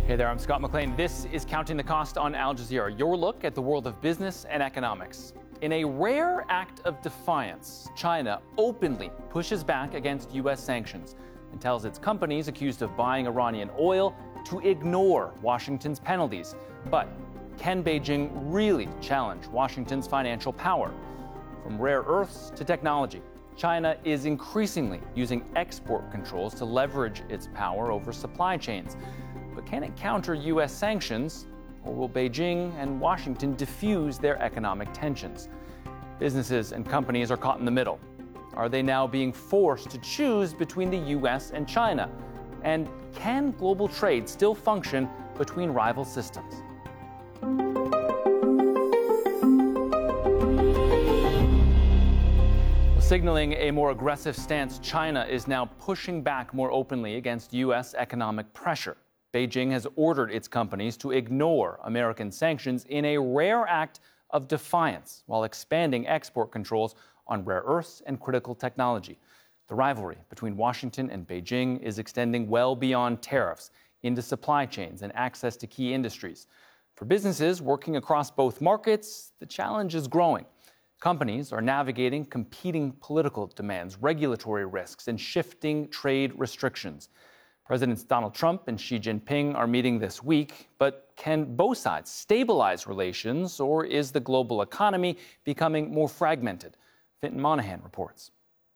Hey there, I'm Scott McLean. This is Counting the Cost on Al Jazeera, your look at the world of business and economics. In a rare act of defiance, China openly pushes back against U.S. sanctions and tells its companies accused of buying Iranian oil to ignore Washington's penalties. But can Beijing really challenge Washington's financial power? From rare earths to technology, China is increasingly using export controls to leverage its power over supply chains. But can it counter U.S. sanctions, or will Beijing and Washington diffuse their economic tensions? Businesses and companies are caught in the middle. Are they now being forced to choose between the U.S. and China? And can global trade still function between rival systems? Signaling a more aggressive stance, China is now pushing back more openly against U.S. economic pressure. Beijing has ordered its companies to ignore American sanctions in a rare act of defiance while expanding export controls on rare earths and critical technology. The rivalry between Washington and Beijing is extending well beyond tariffs into supply chains and access to key industries. For businesses working across both markets, the challenge is growing. Companies are navigating competing political demands, regulatory risks, and shifting trade restrictions. Presidents Donald Trump and Xi Jinping are meeting this week, but can both sides stabilize relations, or is the global economy becoming more fragmented? Fintan Monahan reports.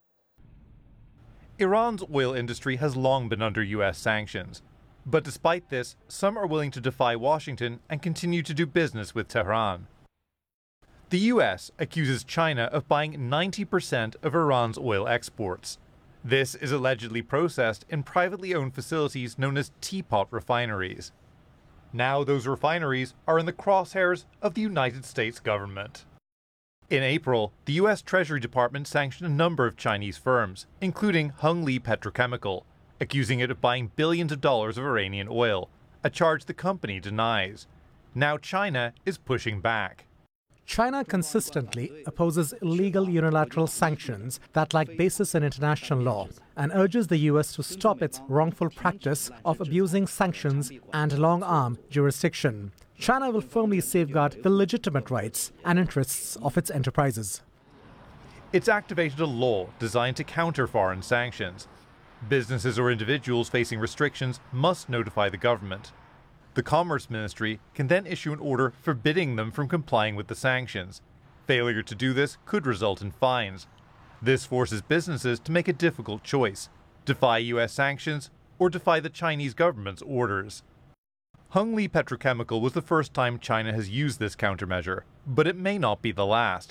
Iran's oil industry has long been under U.S. sanctions. But despite this, some are willing to defy Washington and continue to do business with Tehran. The U.S. accuses China of buying 90% of Iran's oil exports. This is allegedly processed in privately owned facilities known as teapot refineries. Now those refineries are in the crosshairs of the United States government. In April, the U.S. Treasury Department sanctioned a number of Chinese firms, including Hengli Petrochemical, accusing it of buying billions of dollars of Iranian oil, a charge the company denies. Now China is pushing back. China consistently opposes illegal unilateral sanctions that lack basis in international law and urges the U.S. to stop its wrongful practice of abusing sanctions and long-arm jurisdiction. China will firmly safeguard the legitimate rights and interests of its enterprises. It's activated a law designed to counter foreign sanctions. Businesses or individuals facing restrictions must notify the government. The Commerce Ministry can then issue an order forbidding them from complying with the sanctions. Failure to do this could result in fines. This forces businesses to make a difficult choice: defy U.S. sanctions or defy the Chinese government's orders. Hengli Petrochemical was the first time China has used this countermeasure, but it may not be the last.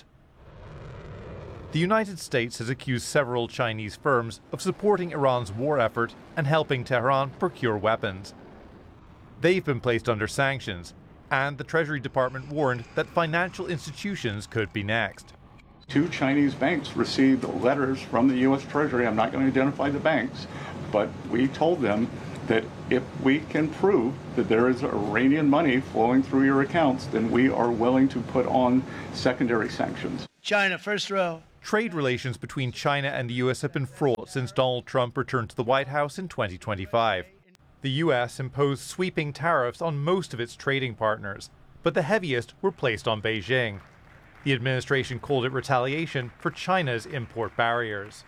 The United States has accused several Chinese firms of supporting Iran's war effort and helping Tehran procure weapons. They've been placed under sanctions, and the Treasury Department warned that financial institutions could be next. 2 Chinese banks received letters from the U.S. Treasury. I'm not going to identify the banks, but we told them that if we can prove that there is Iranian money flowing through your accounts, then we are willing to put on secondary sanctions. China, first row. Trade relations between China and the U.S. have been fraught since Donald Trump returned to the White House in 2025. The U.S. imposed sweeping tariffs on most of its trading partners, but the heaviest were placed on Beijing. The administration called it retaliation for China's import barriers.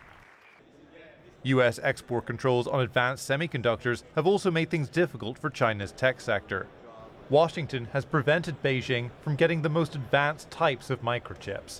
U.S. export controls on advanced semiconductors have also made things difficult for China's tech sector. Washington has prevented Beijing from getting the most advanced types of microchips.